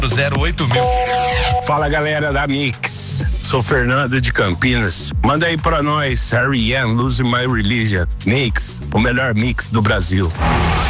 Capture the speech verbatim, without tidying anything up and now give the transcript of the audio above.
zero oito mil. Fala, galera da Mix. Sou Fernando de Campinas. Manda aí pra nós, R E M, Lose My Religion. Mix, o melhor mix do Brasil.